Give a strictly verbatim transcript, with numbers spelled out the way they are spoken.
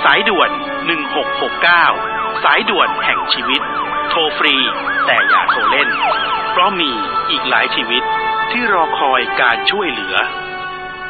สายด่วนหนึ่งหกหกเก้าสายด่วนแห่งชีวิตโทรฟรีแต่อย่าโทรเล่นเพราะมีอีกหลายชีวิตที่รอคอยการช่วยเหลือ